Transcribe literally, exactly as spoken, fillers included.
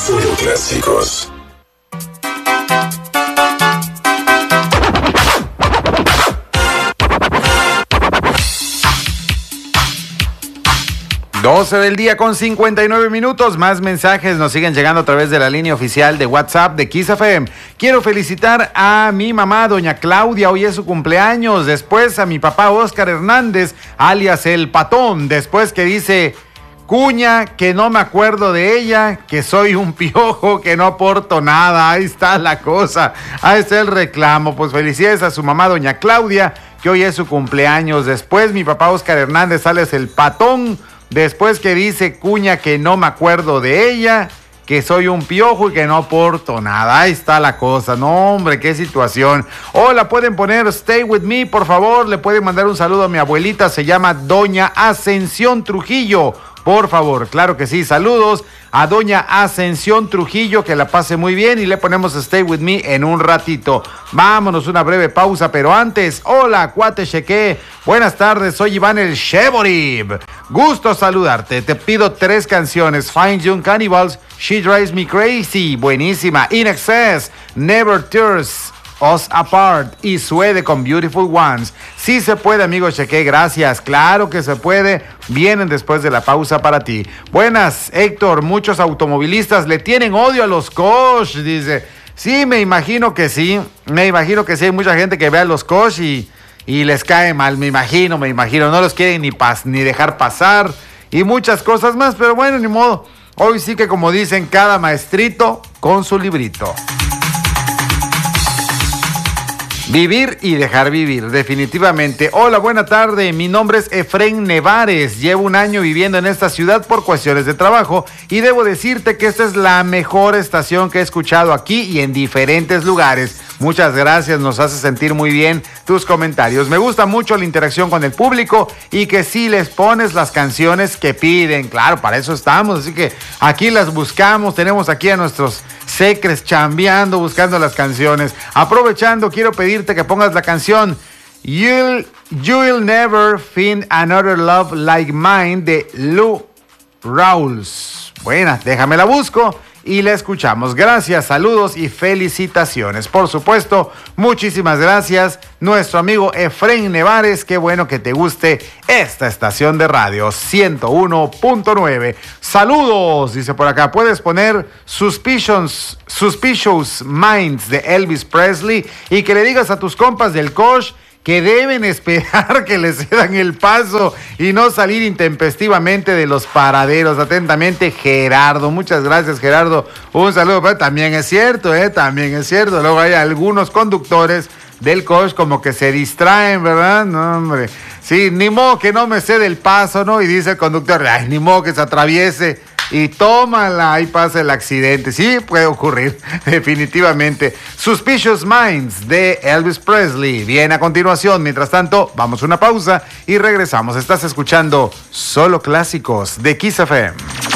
Solo Clásicos. doce del día con cincuenta y nueve minutos. Más mensajes nos siguen llegando a través de la línea oficial de WhatsApp de Kiss F M. Quiero felicitar a mi mamá, doña Claudia, hoy es su cumpleaños. Después a mi papá Oscar Hernández, alias El Patón. Después que dice Cuña, que no me acuerdo de ella, que soy un piojo, que no aporto nada. Ahí está la cosa, ahí está el reclamo. Pues felicidades a su mamá, doña Claudia, que hoy es su cumpleaños. Después mi papá Oscar Hernández, alias El Patón. Después que dice Cuña que no me acuerdo de ella, que soy un piojo y que no aporto nada. Ahí está la cosa. No, hombre, qué situación. Hola, pueden poner Stay With Me, por favor. Le pueden mandar un saludo a mi abuelita. Se llama Doña Ascensión Trujillo. Por favor, claro que sí. Saludos a Doña Ascensión Trujillo, que la pase muy bien, y le ponemos Stay With Me en un ratito. Vámonos, una breve pausa, pero antes, hola, cuate Cheque. Buenas tardes, soy Iván el Sheborib. Gusto saludarte. Te pido tres canciones: Fine Young Cannibals, She Drives Me Crazy, buenísima. In Excess, Never Tears Us Apart y Suede con Beautiful Ones. Sí se puede, amigo Cheque, gracias. Claro que se puede. Vienen después de la pausa para ti. Buenas, Héctor. Muchos automovilistas le tienen odio a los Kosh, dice. Sí, me imagino que sí. Me imagino que sí. Hay mucha gente que ve a los Kosh y, y les cae mal. Me imagino, me imagino. No los quieren ni, pas, ni dejar pasar y muchas cosas más. Pero bueno, ni modo. Hoy sí que, como dicen, cada maestrito con su librito. Vivir y dejar vivir, definitivamente. Hola, buena tarde. Mi nombre es Efrén Nevares. Llevo un año viviendo en esta ciudad por cuestiones de trabajo y debo decirte que esta es la mejor estación que he escuchado aquí y en diferentes lugares. Muchas gracias, nos hace sentir muy bien tus comentarios. Me gusta mucho la interacción con el público y que sí les pones las canciones que piden. Claro, para eso estamos, así que aquí las buscamos. Tenemos aquí a nuestros secres chambeando, buscando las canciones. Aprovechando, quiero pedirte que pongas la canción You'll, You'll Never Find Another Love Like Mine de Lou Rawls. Buena, déjame la busco y la escuchamos. Gracias, saludos y felicitaciones. Por supuesto, muchísimas gracias, nuestro amigo Efrén Nevares. Qué bueno que te guste esta estación de radio ciento uno punto nueve. Saludos, dice por acá. Puedes poner Suspicions, Suspicious Minds de Elvis Presley y que le digas a tus compas del Kosh que deben esperar que les cedan el paso y no salir intempestivamente de los paraderos. Atentamente, Gerardo. Muchas gracias, Gerardo. Un saludo. Pero también es cierto, ¿eh? También es cierto. Luego hay algunos conductores del Kosh como que se distraen, ¿verdad? No, hombre. Sí, ni modo que no me cede el paso, ¿no? Y dice el conductor, ay, ni modo que se atraviese. Y tómala, ahí pasa el accidente. Sí, puede ocurrir, definitivamente. Suspicious Minds de Elvis Presley. Bien, a continuación. Mientras tanto, vamos a una pausa y regresamos. Estás escuchando Solo Clásicos de Kiss F M.